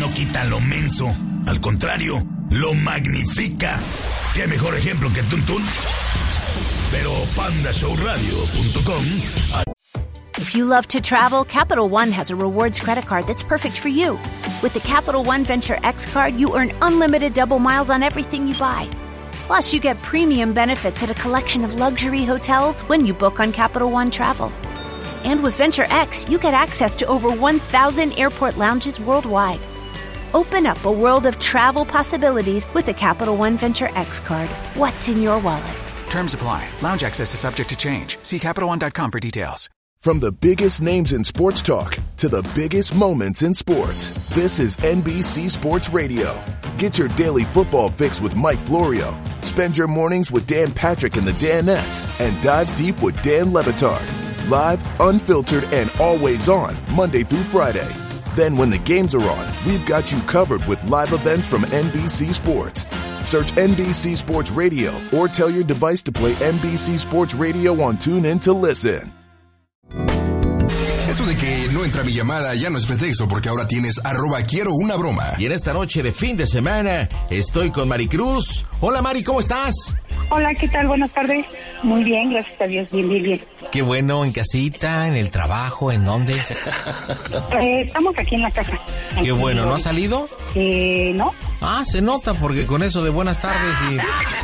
no quita lo menso. Al contrario, lo magnifica. ¿Qué mejor ejemplo que Tuntún? Pero pandashowradio.com. If you love to travel, Capital One has a rewards credit card that's perfect for you. With the Capital One Venture X card, you earn unlimited double miles on everything you buy. Plus, you get premium benefits at a collection of luxury hotels when you book on Capital One Travel. And with Venture X, you get access to over 1,000 airport lounges worldwide. Open up a world of travel possibilities with the Capital One Venture X card. What's in your wallet? Terms apply. Lounge access is subject to change. See CapitalOne.com for details. From the biggest names in sports talk to the biggest moments in sports, this is NBC Sports Radio. Get your daily football fix with Mike Florio. Spend your mornings with Dan Patrick and the Danettes, and dive deep with Dan Le Batard. Live, unfiltered, and always on, Monday through Friday. Then when the games are on, we've got you covered with live events from NBC Sports. Search NBC Sports Radio or tell your device to play NBC Sports Radio on TuneIn to listen. Eso de que no entra mi llamada ya no es pretexto, porque ahora tienes @QuieroUnaBroma. Y en esta noche de fin de semana estoy con Maricruz. Hola Mari, ¿cómo estás? Hola, ¿qué tal? Buenas tardes. Muy bien, gracias a Dios, bien. Qué bueno, ¿en casita, en el trabajo, en dónde? Estamos aquí en la casa. Qué bueno, ¿no has salido? No. Ah, se nota, porque con eso de buenas tardes y...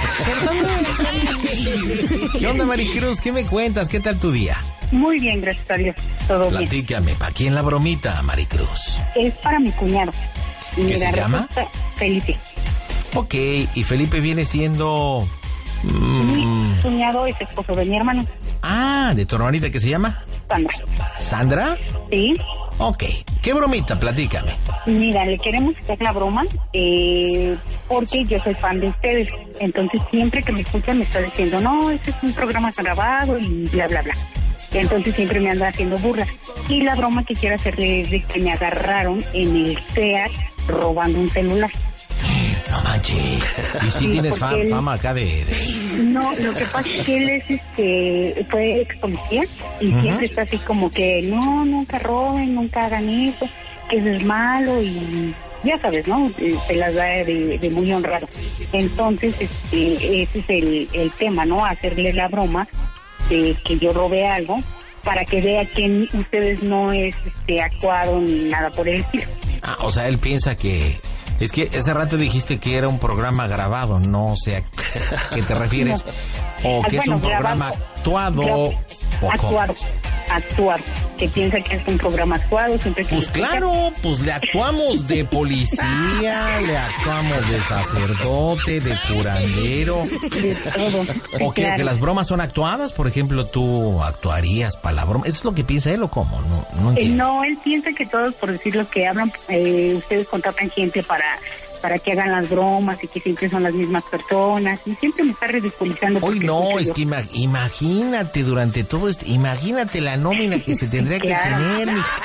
¿Qué onda, Maricruz? ¿Qué me cuentas? ¿Qué tal tu día? Muy bien, gracias a Dios. Todo bien. Platícame, ¿para quién la bromita, Maricruz? Es para mi cuñado. ¿Qué se llama? Felipe. Ok, y Felipe viene siendo... Mi cuñado es esposo de mi hermano. Ah, ¿de tu hermanita que se llama? Sandra. ¿Sandra? Sí. Ok, ¿qué bromita? Platícame. Mira, le queremos hacer la broma porque yo soy fan de ustedes. Entonces siempre que me escuchan me está diciendo, no, este es un programa grabado y bla, bla, bla. Entonces siempre me anda haciendo burlas. Y la broma que quiero hacerle es de que me agarraron en el SEAT robando un celular. No manches. ¿Y si tienes fama acá de...? No, lo que pasa es que él es fue ex policía y siempre está así como que no, nunca roben, nunca hagan eso, que eso es malo y ya sabes, ¿no? Se las da de muy honrado. Entonces, ese es el tema, ¿no? Hacerle la broma de que yo robé algo para que vea que ustedes no es actuado ni nada por el estilo. Ah, o sea, él piensa que... Es que ese rato dijiste que era un programa grabado, no sé a qué te refieres. No. O que es un programa actuado. Actuado. Que piensa que es un programa actuado. Siempre pues claro, pues le actuamos de policía, le actuamos de sacerdote, de curandero. De todo. O que, claro, que las bromas son actuadas, por ejemplo, tú actuarías para la broma. ¿Eso es lo que piensa él o cómo? No entiendo. No, él piensa que todos, por decir lo que hablan, ustedes contratan gente para que hagan las bromas y que siempre son las mismas personas y siempre me está ridiculizando. Hoy no, es que imagínate durante todo esto, imagínate la nómina que se tendría que tener.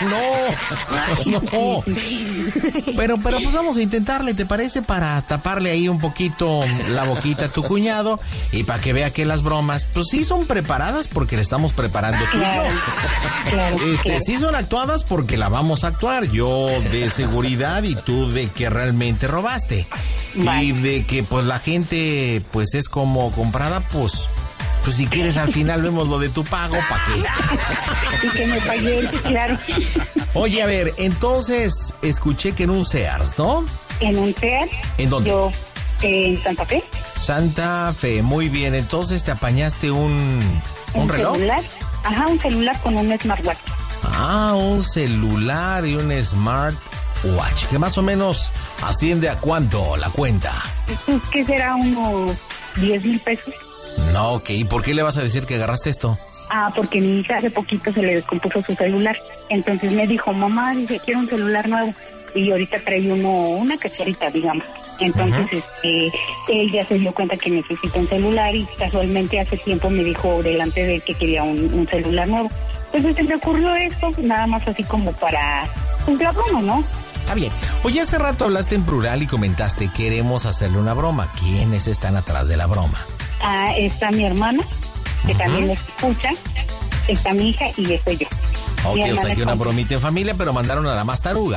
No. Pero pues vamos a intentarle, ¿te parece? Para taparle ahí un poquito la boquita a tu cuñado y para que vea que las bromas, pues sí son preparadas porque le estamos preparando tú. Claro. Sí son actuadas porque la vamos a actuar. Yo de seguridad y tú de que realmente robaste. Vale. Y de que pues la gente pues es como comprada, pues si quieres al final vemos lo de tu pago, ¿para qué? Y que me pagué, claro. Oye, a ver, entonces escuché que en un Sears, ¿no? En un Sears. ¿En dónde? Yo, en Santa Fe. Santa Fe, muy bien. Entonces te apañaste un reloj. Celular. Ajá, un celular con un smartwatch. Ah, un celular y un smartwatch, que más o menos asciende a ¿cuánto la cuenta? ¿Qué será? Unos 10,000 pesos. No, ok. ¿Y por qué le vas a decir que agarraste esto? Porque mi hija hace poquito se le descompuso su celular. Entonces me dijo, mamá, dice, quiero un celular nuevo. Y ahorita trae una caserita, digamos. Entonces, él ya se dio cuenta que necesita un celular y casualmente hace tiempo me dijo delante de él que quería un celular nuevo. Entonces se me ocurrió esto, nada más así como para un broma, ¿no? Está bien. Oye, hace rato hablaste en plural y comentaste, queremos hacerle una broma. ¿Quiénes están atrás de la broma? Está mi hermana, que también me escucha, está mi hija y estoy yo. Ok, o sea que una bromita en familia, pero mandaron a la más taruga.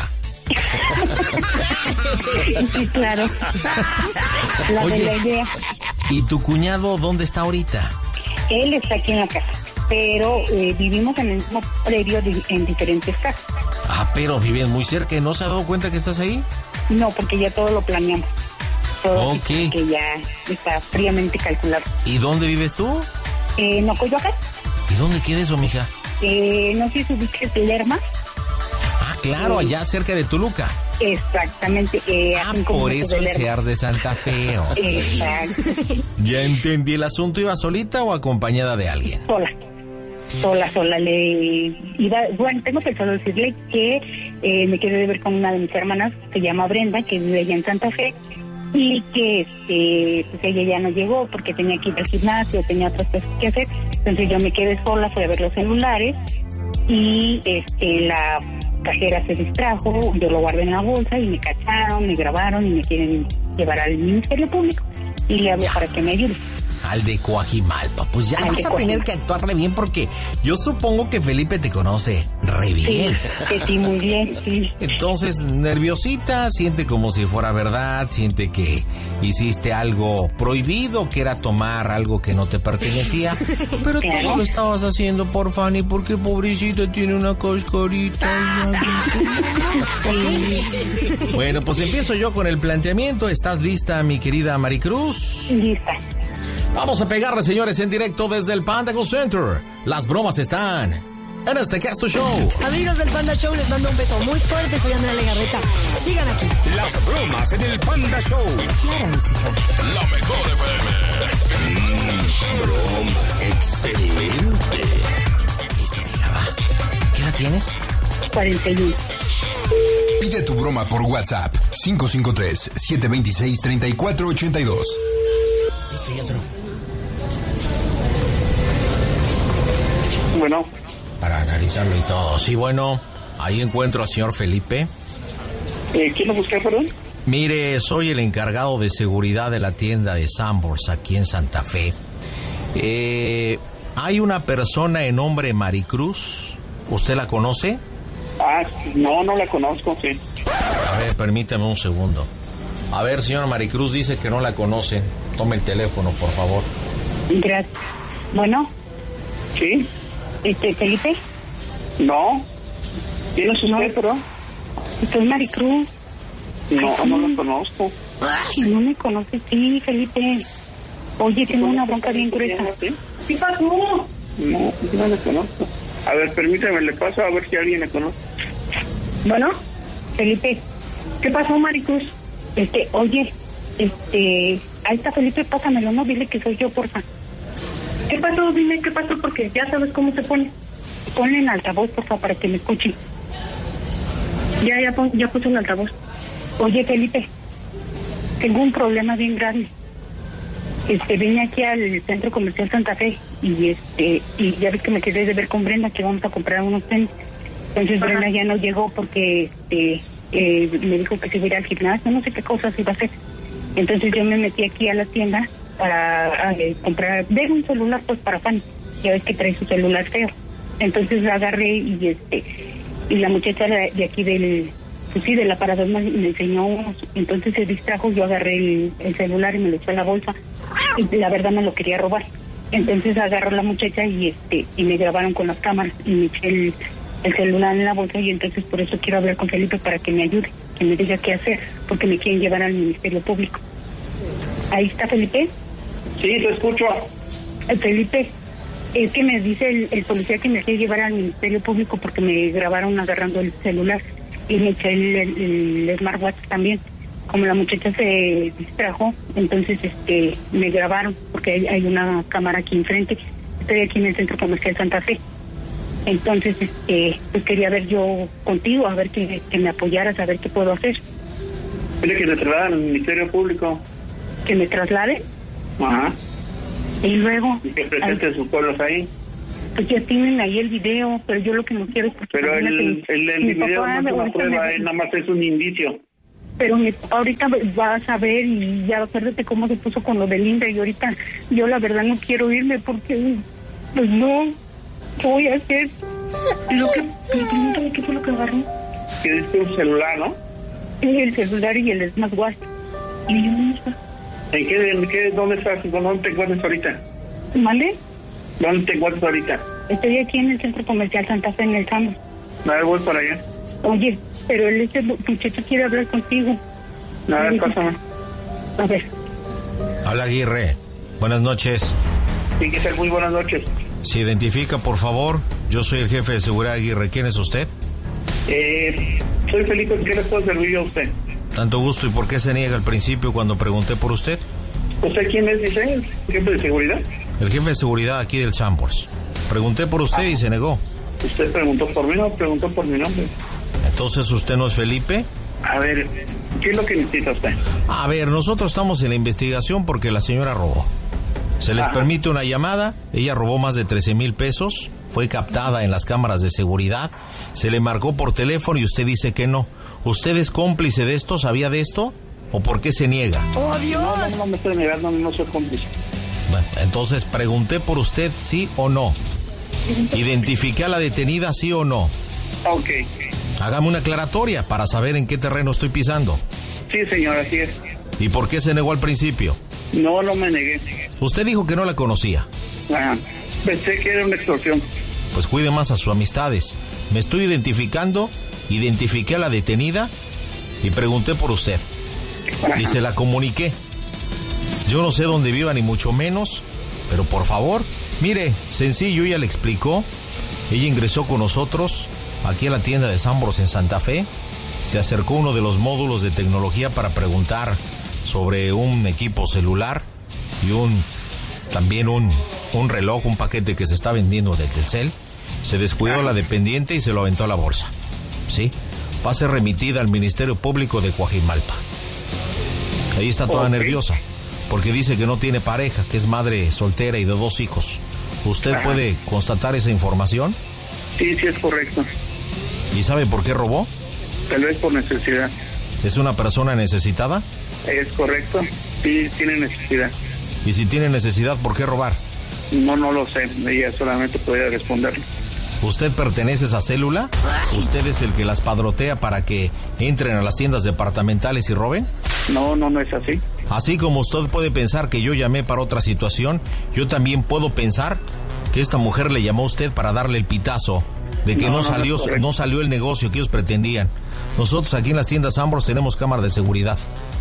Sí, claro. Oye, de la idea. ¿Y tu cuñado dónde está ahorita? Él está aquí en la casa, pero vivimos en el mismo predio en diferentes casas. Ah, pero viven muy cerca y ¿no se ha dado cuenta que estás ahí? No, porque ya todo lo planeamos. Todo Ok. que ya está fríamente calculado. ¿Y dónde vives tú? ¿No Coyoacán? ¿Y dónde queda eso, mija? No sé si ubiques Lerma. Ah, claro, allá cerca de Toluca. Exactamente. Por eso el Sears de Santa Fe. Okay. Exacto. Ya entendí el asunto. ¿Iba solita o acompañada de alguien? Sola. Bueno, tengo pensado decirle que me quedé de ver con una de mis hermanas, se llama Brenda, que vive allá en Santa Fe, y que pues ella ya no llegó porque tenía que ir al gimnasio, tenía otras cosas que hacer. Entonces yo me quedé sola, fui a ver los celulares y la cajera se distrajo, yo lo guardé en la bolsa y me cacharon, me grabaron y me quieren llevar al Ministerio Público y le hablo para que me ayude. Al de Coajimalpa, pues ya vas a tener que actuar re bien porque yo supongo que Felipe te conoce re bien. Sí, muy bien, sí. Entonces, nerviosita, siente como si fuera verdad, siente que hiciste algo prohibido, que era tomar algo que no te pertenecía, pero tú no lo estabas haciendo por Fanny porque pobrecita tiene una cascarita. Bueno, pues empiezo yo con el planteamiento. ¿Estás lista, mi querida Maricruz? Lista. Vamos a pegarle, señores, en directo desde el Panda Go Center. Las bromas están en este Casto Show. Amigos del Panda Show, les mando un beso muy fuerte. Soy Andrea Legarreta. Sigan aquí. Las bromas en el Panda Show. Claro, mis hijos. La mejor FM. Broma. Excelente. Listo, mira, va. ¿Qué edad tienes? 41. Pide tu broma por WhatsApp 553-726-3482. Listo, y otro. Bueno. Para analizarlo y todo. Sí, bueno, ahí encuentro al señor Felipe. ¿Quién lo busca, perdón? Mire, soy el encargado de seguridad de la tienda de Sanborns aquí en Santa Fe. Hay una persona de nombre Maricruz. ¿Usted la conoce? No la conozco, sí. A ver, permítame un segundo. A ver, señora Maricruz, dice que no la conoce. Tome el teléfono, por favor. Gracias. Bueno. ¿Sí? ¿Felipe? No. ¿Quién es usted, pero? Soy Maricruz. No la conozco. No me conoces, sí, Felipe. Oye, tengo una bronca bien gruesa. ¿Qué pasó? No la conozco. A ver, permítame, le paso a ver si alguien le conoce. Bueno, Felipe. ¿Qué pasó, Maricruz? Oye, ahí está Felipe, pásamelo, no, dile que soy yo, porfa. ¿Qué pasó? Dime qué pasó, porque ya sabes cómo se pone. Ponle en altavoz, porfa, para que me escuche. Ya puse el altavoz. Oye, Felipe, tengo un problema bien grave. Vine aquí al Centro Comercial Santa Fe y ya ves que me quedé de ver con Brenda que vamos a comprar unos tenis. Entonces Brenda ya no llegó porque me dijo que se iba a ir al gimnasio, no sé qué cosas iba a hacer. Entonces yo me metí aquí a la tienda para comprar, ver un celular pues para Fanny. Ya ves que trae su celular feo. Entonces la agarré y la muchacha de aquí del aparador me enseñó unos. Entonces se distrajo, yo agarré el celular y me lo eché a la bolsa y la verdad me lo quería robar. Entonces agarró la muchacha y me grabaron con las cámaras y me eché el celular en la bolsa y entonces por eso quiero hablar con Felipe para que me ayude, que me diga qué hacer, porque me quieren llevar al Ministerio Público. ¿Ahí está Felipe? Sí, te escucho. Felipe, es que me dice el policía que me quiere llevar al Ministerio Público porque me grabaron agarrando el celular y me eché el smartwatch también. Como la muchacha se distrajo, entonces me grabaron porque hay una cámara aquí enfrente. Estoy aquí en el Centro Comercial Santa Fe. Entonces, pues quería ver yo contigo, a ver que me apoyaras, a ver qué puedo hacer. ¿Quiere que te trasladen al Ministerio Público? ¿Que me traslade? Ajá. Y luego... ¿Y que presente sus pueblos ahí? Pues ya tienen ahí el video, pero yo lo que no quiero es porque... Pero el video no es una prueba, nada más es un indicio. Pero mi papá ahorita va a saber y ya acuérdate cómo se puso con lo de Linda y ahorita yo la verdad no quiero irme porque pues no, ¿qué voy a hacer? ¿Qué fue lo que agarró? que diste un celular, ¿no? Sí, el celular y el smartwatch. Y yo no sé. ¿Dónde estás? ¿Dónde te encuentras ahorita? ¿Mande? ¿Dónde te encuentras ahorita? Estoy aquí en el Centro Comercial Santa Fe, en el Sambor. A ver, voy para allá. Oye, pero este muchacho quiere hablar contigo. A ver, pásame. A ver. Habla Aguirre. Buenas noches. Sí, ¿qué tal? Muy buenas noches. ¿Se identifica, por favor? Yo soy el jefe de seguridad Aguirre. ¿Quién es usted? Soy Felipe. ¿Qué le puedo servir a usted? Tanto gusto. ¿Y por qué se niega al principio cuando pregunté por usted? ¿Usted quién es, dice? ¿El jefe de seguridad? El jefe de seguridad aquí del Chambers. Pregunté por usted y se negó. ¿Usted preguntó por mí o preguntó por mi nombre? Entonces, ¿usted no es Felipe? A ver, ¿qué es lo que necesita usted? A ver, nosotros estamos en la investigación porque la señora robó. Se les permite una llamada. Ella robó más de 13,000 pesos. Fue captada en las cámaras de seguridad. Se le marcó por teléfono y usted dice que no. ¿Usted es cómplice de esto? ¿Sabía de esto? ¿O por qué se niega? ¡Oh, Dios! No me estoy negando, no soy cómplice. Bueno, entonces pregunté por usted, ¿sí o no? ¿Identifiqué a la detenida, sí o no? Ok. Hágame una aclaratoria para saber en qué terreno estoy pisando. Sí, señor, así es. ¿Y por qué se negó al principio? No me negué. Usted dijo que no la conocía. Pensé que era una extorsión. Pues cuide más a sus amistades. Me estoy identificando, identifiqué a la detenida y pregunté por usted. Y se la comuniqué. Yo no sé dónde viva ni mucho menos, pero por favor, mire, sencillo, ella le explicó. Ella ingresó con nosotros aquí a la tienda de Sambors en Santa Fe. Se acercó a uno de los módulos de tecnología para preguntar sobre un equipo celular y también un reloj, un paquete que se está vendiendo de Telcel. Se descuidó la dependiente y se lo aventó a la bolsa. ¿Sí? Va a ser remitida al Ministerio Público de Coajimalpa. Ahí está toda nerviosa, porque dice que no tiene pareja, que es madre soltera y de 2 hijos. ¿Usted puede constatar esa información? Sí, es correcto. ¿Y sabe por qué robó? Tal vez por necesidad. ¿Es una persona necesitada? Es correcto, sí, tiene necesidad. ¿Y si tiene necesidad, por qué robar? No lo sé, ella solamente podría responderlo. ¿Usted pertenece a esa célula? ¿Usted es el que las padrotea para que entren a las tiendas departamentales y roben? No es así. Así como usted puede pensar que yo llamé para otra situación, yo también puedo pensar que esta mujer le llamó a usted para darle el pitazo de que no salió el negocio que ellos pretendían. Nosotros aquí en las tiendas Sambors tenemos cámaras de seguridad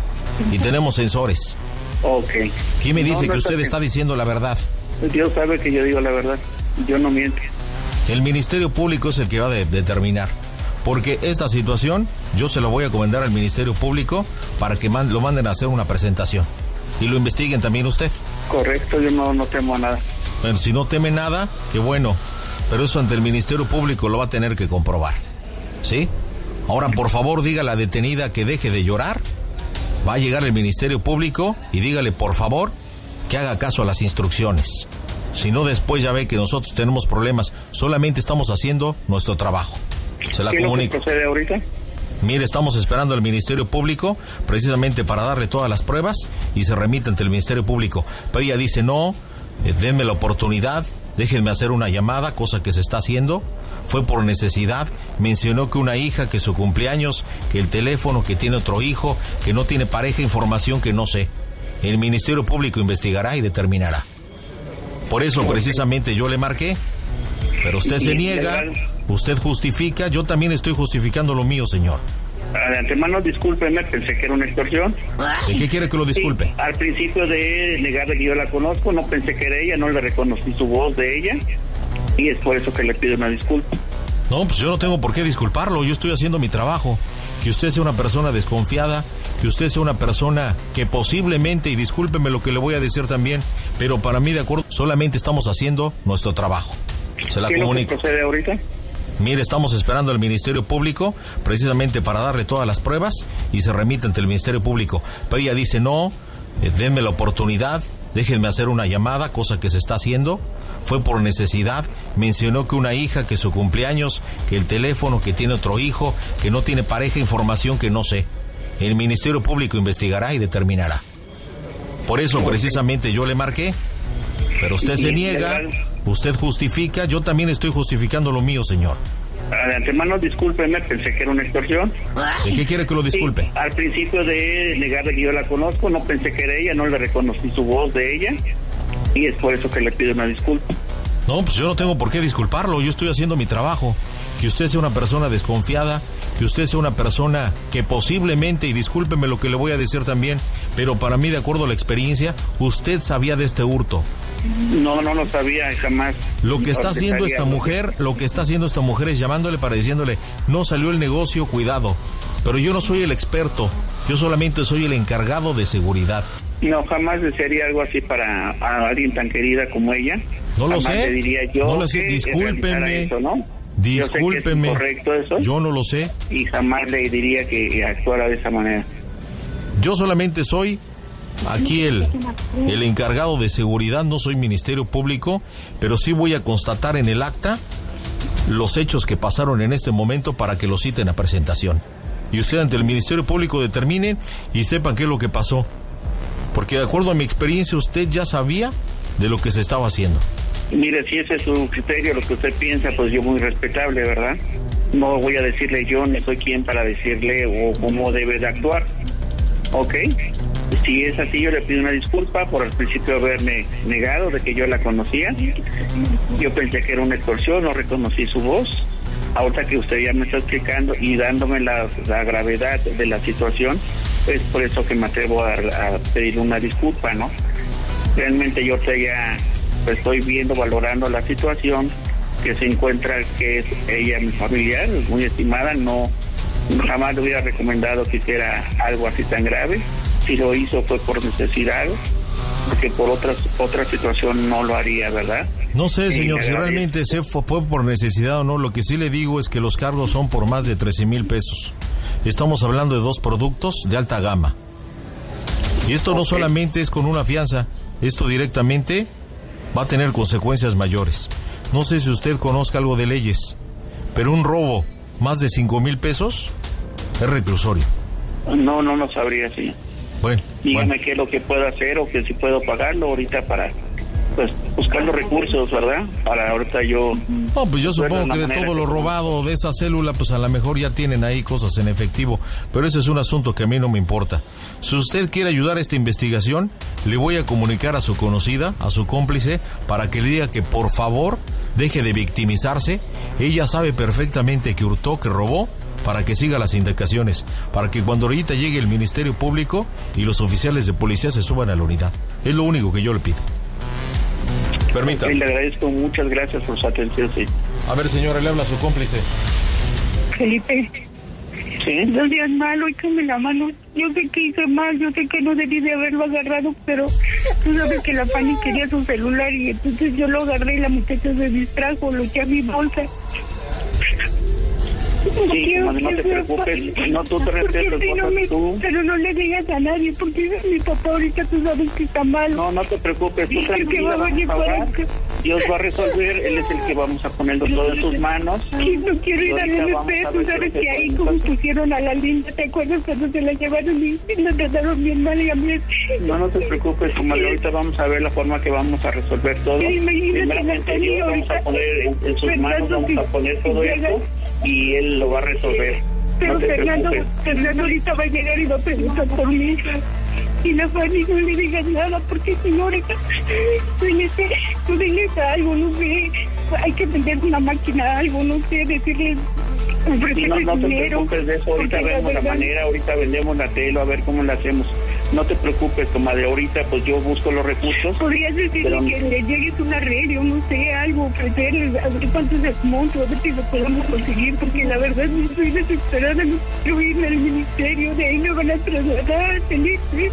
y tenemos sensores. Ok. ¿Quién me dice que usted está diciendo la verdad? Dios sabe que yo digo la verdad. Yo no miento. El Ministerio Público es el que va a determinar. Porque esta situación yo se lo voy a comentar al Ministerio Público para que lo manden a hacer una presentación. Y lo investiguen también usted. Correcto, yo no temo a nada. Bueno, si no teme nada, qué bueno. Pero eso ante el Ministerio Público lo va a tener que comprobar. ¿Sí? Ahora, por favor, diga a la detenida que deje de llorar. Va a llegar el Ministerio Público y dígale, por favor, que haga caso a las instrucciones. Si no, después ya ve que nosotros tenemos problemas. Solamente estamos haciendo nuestro trabajo. Se la comunico. ¿Qué procede ahorita? Mire, estamos esperando al Ministerio Público precisamente para darle todas las pruebas y se remite ante el Ministerio Público. Pero ella dice, no, denme la oportunidad, déjenme hacer una llamada, cosa que se está haciendo. Fue por necesidad, mencionó que una hija, que su cumpleaños, que el teléfono, que tiene otro hijo, que no tiene pareja, información que no sé. El Ministerio Público investigará y determinará. Por eso precisamente yo le marqué, pero usted se niega, usted justifica, yo también estoy justificando lo mío, señor. De antemano, discúlpeme, pensé que era una extorsión. ¿De qué quiere que lo disculpe? Sí, al principio de negarle que yo la conozco, no pensé que era ella, no le reconocí su voz de ella, y es por eso que le pido una disculpa. No, pues yo no tengo por qué disculparlo, yo estoy haciendo mi trabajo. Que usted sea una persona desconfiada, que usted sea una persona que posiblemente, y discúlpeme lo que le voy a decir también, pero para mí, de acuerdo, solamente estamos haciendo nuestro trabajo. Se la comunico. ¿Qué procede ahorita? Mire, estamos esperando al Ministerio Público precisamente para darle todas las pruebas y se remite ante el Ministerio Público. Pero ella dice, no, denme la oportunidad, déjenme hacer una llamada, cosa que se está haciendo. Fue por necesidad, mencionó que una hija, que su cumpleaños, que el teléfono, que tiene otro hijo, que no tiene pareja, información que no sé. El Ministerio Público investigará y determinará. Por eso precisamente yo le marqué, pero usted se niega, usted justifica, yo también estoy justificando lo mío, señor. De antemano, discúlpeme, pensé que era una extorsión. ¿De qué quiere que lo disculpe? Sí, al principio de negarle que yo la conozco, no pensé que era ella, no le reconocí su voz de ella, y es por eso que le pido una disculpa. No, pues yo no tengo por qué disculparlo, yo estoy haciendo mi trabajo. Que usted sea una persona desconfiada, que usted sea una persona que posiblemente, y discúlpeme lo que le voy a decir también, pero para mí, de acuerdo a la experiencia, usted sabía de este hurto. No lo sabía jamás. Lo que está haciendo esta mujer es llamándole para diciéndole, no salió el negocio, cuidado. Pero yo no soy el experto, yo solamente soy el encargado de seguridad. No, jamás desearía algo así para a alguien tan querida como ella. No lo Jamás sé, le diría yo no lo sé, que discúlpeme. realizara eso, ¿no? Discúlpeme, yo sé que es incorrecto eso, yo no lo sé. Y jamás le diría que actuara de esa manera. Yo solamente soy aquí el encargado de seguridad, no soy Ministerio Público, pero sí voy a constatar en el acta los hechos que pasaron en este momento para que lo citen a presentación. Y usted ante el Ministerio Público determine y sepan qué es lo que pasó. Porque de acuerdo a mi experiencia, usted ya sabía de lo que se estaba haciendo. Mire, si ese es su criterio, lo que usted piensa, pues yo muy respetable, ¿verdad? No voy a decirle yo, ni soy quien para decirle o cómo debe de actuar. ¿Ok? Si es así, yo le pido una disculpa por al principio haberme negado de que yo la conocía. Yo pensé que era una extorsión, no reconocí su voz. Ahorita que usted ya me está explicando y dándome la gravedad de la situación, es por eso que me atrevo a pedir una disculpa, ¿no? Realmente yo ya estoy viendo, valorando la situación que se encuentra, que es ella, mi familiar, muy estimada, no jamás le hubiera recomendado que hiciera algo así tan grave. Si lo hizo fue por necesidad, porque por otra situación no lo haría, ¿verdad? No sé, señor, si realmente fue por necesidad o no. Lo que sí le digo es que los cargos son por más de 13,000 pesos. Estamos hablando de 2 productos de alta gama. Y esto no solamente es con una fianza, esto directamente va a tener consecuencias mayores. No sé si usted conozca algo de leyes, pero un robo más de 5,000 pesos es reclusorio. No lo sabría, sí. Bueno, dígame qué es lo que puedo hacer o que si puedo pagarlo ahorita para pues buscar los recursos, ¿verdad? Para ahorita yo... No, pues yo supongo que de todo lo robado de esa célula, pues a lo mejor ya tienen ahí cosas en efectivo, pero ese es un asunto que a mí no me importa. Si usted quiere ayudar a esta investigación, le voy a comunicar a su conocida, a su cómplice, para que le diga que por favor deje de victimizarse. Ella sabe perfectamente que hurtó, que robó, para que siga las indicaciones, para que cuando ahorita llegue el Ministerio Público y los oficiales de policía se suban a la unidad. Es lo único que yo le pido. Permítame. Le agradezco, muchas gracias por su atención, sí. A ver, señora, le habla a su cómplice. Felipe. ¿Sí? No seas malo, échame la mano. Yo sé que hice mal, yo sé que no debí de haberlo agarrado, pero tú sabes que la Fanny quería su celular y entonces yo lo agarré y la muchacha se distrajo, lo eché a mi bolsa. Sí, no te preocupes, no tú te respetas, tú. Pero no le digas a nadie, porque mi papá ahorita tú sabes que está mal. No te preocupes, tú tranquila, Dios va a resolver, Él es el que vamos a ponerlo todo en sus manos. Sí, no quiero ir a ver ustedes, tú sabes que ahí como pusieron a la linda, ¿te acuerdas cuando se la llevaron y la trataron bien mal y a mí? No te preocupes, comadre, ahorita vamos a ver la forma que vamos a resolver todo. Primeramente Dios vamos a poner en sus manos, vamos a poner todo esto y Él lo va a resolver. Pero no te Fernando ahorita va a llegar y va a preguntar por mi hija. Y la Fanny no le digas nada, porque si no ahorita, tú diles algo, no sé, hay que vender una máquina, algo, no sé, decirles, ofrecerle no te dinero. preocupes de eso, ahorita vemos la manera, ahorita vendemos la tela, a ver cómo la hacemos. No te preocupes, comadre, ahorita pues yo busco los recursos. Podrías decirle que le llegues un arreglo, no sé, algo, ofrecerle, a ver cuántos es monto, a ver si lo podemos conseguir, porque la verdad no estoy desesperada, no quiero irme al ministerio, de ahí me van a trasladar, Felipe.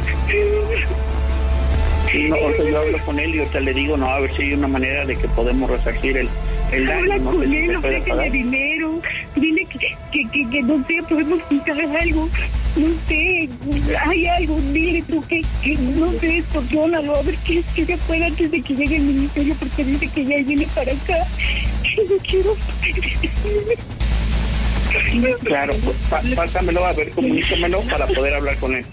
Sí, ahorita yo hablo con él y ahorita le digo, a ver si hay una manera de que podemos resarcir el daño. Habla no con sé él, si ofrécele dinero, dile que no sé, podemos pintar algo, no sé, hay algo, dile tú que no sé, extorsiónalo, a ver qué se puede antes de que llegue el ministerio, porque dice que ya viene para acá, y no quiero... Claro, pásamelo, a ver, comunícamelo para poder hablar con él.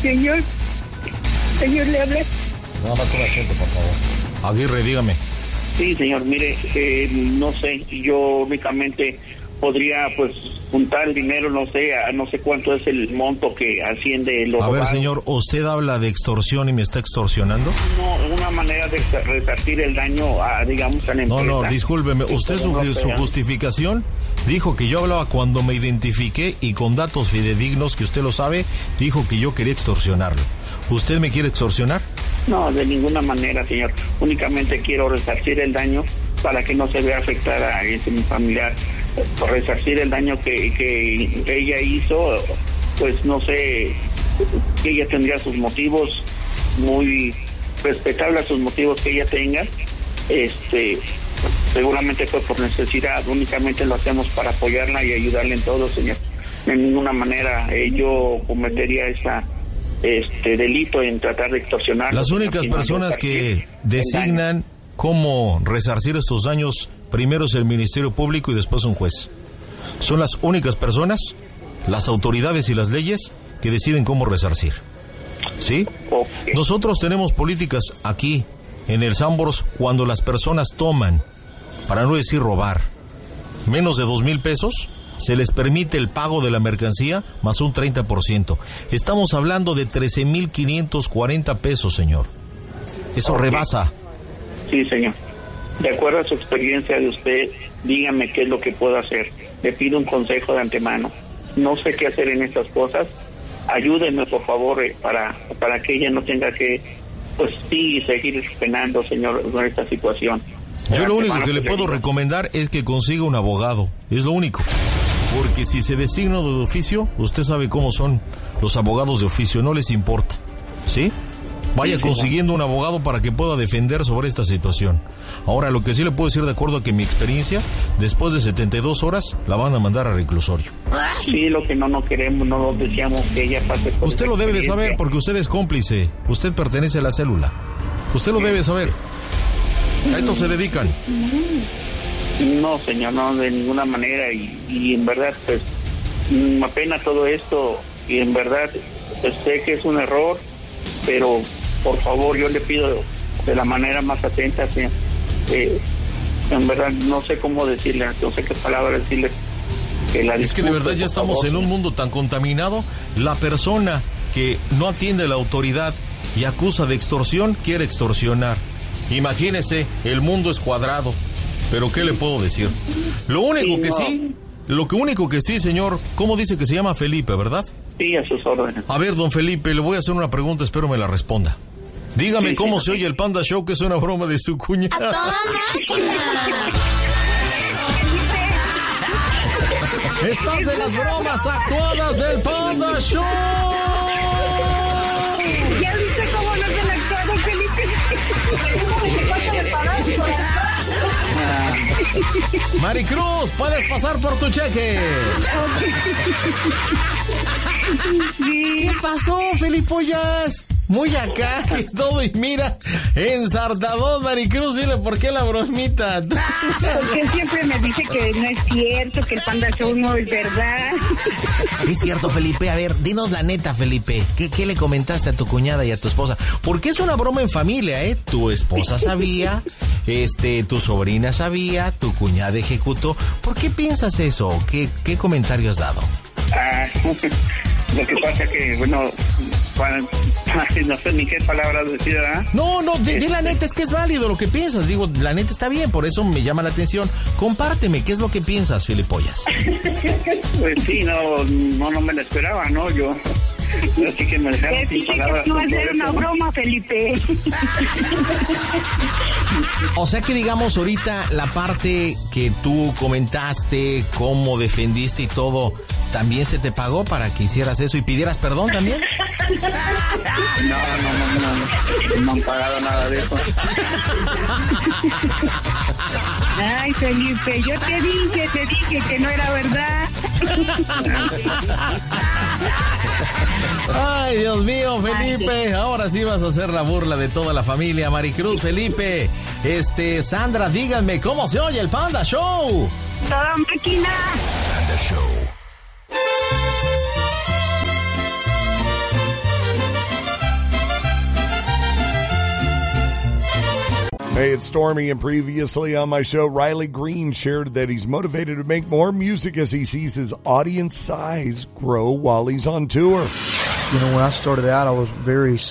Señor, le habla. Nada más un asiento, por favor. Aguirre, dígame. Sí, señor, mire, no sé, yo únicamente podría, pues, juntar el dinero, no sé cuánto es el monto que asciende lo A ver, robado. señor, ¿usted habla de extorsión y me está extorsionando? No, una manera de resarcir el daño digamos, a la empresa. No, discúlpeme, usted su justificación dijo que yo hablaba cuando me identifiqué y con datos fidedignos, que usted lo sabe, dijo que yo quería extorsionarlo. ¿Usted me quiere extorsionar? No, de ninguna manera, señor. Únicamente quiero resarcir el daño para que no se vea afectada a mi familiar. Por resarcir el daño que ella hizo, pues no sé, que ella tendría sus motivos, muy respetables sus motivos que ella tenga. Seguramente fue por necesidad, únicamente lo hacemos para apoyarla y ayudarle en todo, señor. De ninguna manera yo cometería delito en tratar de extorsionar. Las únicas personas que designan cómo resarcir estos daños, primero es el Ministerio Público y después un juez. Son las únicas personas, las autoridades y las leyes, que deciden cómo resarcir. ¿Sí? Okay. Nosotros tenemos políticas aquí, en el Sambors, cuando las personas toman, para no decir robar, menos de 2,000 pesos, se les permite el pago de la mercancía más un 30%. Estamos hablando de 13,540 pesos, señor. Eso rebasa. Sí, señor. De acuerdo a su experiencia de usted, dígame qué es lo que puedo hacer. Le pido un consejo de antemano. No sé qué hacer en estas cosas. Ayúdenme, por favor, para que ella no tenga que, pues sí, seguir penando, señor, con esta situación. Yo lo único que le puedo recomendar es que consiga un abogado. Es lo único. Porque si se designa de oficio, usted sabe cómo son los abogados de oficio, no les importa. ¿Sí? Vaya consiguiendo un abogado para que pueda defender sobre esta situación. Ahora, lo que sí le puedo decir, de acuerdo a que mi experiencia, después de 72 horas, la van a mandar a reclusorio. Sí, lo que no queremos, no deseamos que ella pase por usted lo debe de saber porque usted es cómplice. Usted pertenece a la célula. Usted lo debe saber. A esto se dedican. No, señor, no, de ninguna manera. Y en verdad, pues, me apena todo esto. Y en verdad, pues, sé que es un error, pero por favor, yo le pido de la manera más atenta, señor. En verdad, no sé cómo decirle, no sé qué palabra decirle. Es que de verdad ya estamos en un mundo tan contaminado. La persona que no atiende a la autoridad y acusa de extorsión, quiere extorsionar. Imagínese, el mundo es cuadrado. Pero ¿qué le puedo decir? Lo único que sí, señor, ¿cómo dice que se llama? Felipe, ¿verdad? Sí, a sus órdenes. A ver, don Felipe, le voy a hacer una pregunta, espero me la responda. Dígame cómo se oye el Panda Show, que es una broma de su cuñada. ¡A toda máquina! Estás en las bromas actuadas del Panda Show. ¿Ya viste cómo no se la actuaron, Felipe? ¿Cómo se pasa de parar por acá? Maricruz, puedes pasar por tu cheque. ¿Qué pasó, Felipollas? Muy acá, que todo, y mira, ensartadón, Maricruz, dile por qué la bromita. Porque él siempre me dice que no es cierto, que el Panda Show no es verdad. Es cierto, Felipe. A ver, dinos la neta, Felipe. ¿Qué le comentaste a tu cuñada y a tu esposa? Porque es una broma en familia, ¿eh? Tu esposa sabía, tu sobrina sabía, tu cuñada ejecutó. ¿Por qué piensas eso? ¿Qué comentario has dado? Lo que pasa que, bueno, no sé ni qué palabras decir, ¿verdad? No, di la neta, es que es válido lo que piensas. Digo, la neta está bien, por eso me llama la atención. Compárteme, ¿qué es lo que piensas, Filipollas? Pues sí, no me la esperaba, ¿no? Yo, así que me dejaron sin palabras. No hacer una broma, Felipe. O sea que, digamos, ahorita la parte que tú comentaste, cómo defendiste y todo, ¿también se te pagó para que hicieras eso y pidieras perdón también? No han pagado nada de eso. Ay, Felipe, yo te dije que no era verdad. Ay, Dios mío, Felipe, ahora sí vas a hacer la burla de toda la familia. Maricruz, Felipe, Sandra, díganme, ¿cómo se oye el Panda Show? Toda máquina. Panda Show. Hey, it's Stormy, and previously on my show, Riley Green shared that he's motivated to make more music as he sees his audience size grow while he's on tour. You know, when I started out, I was very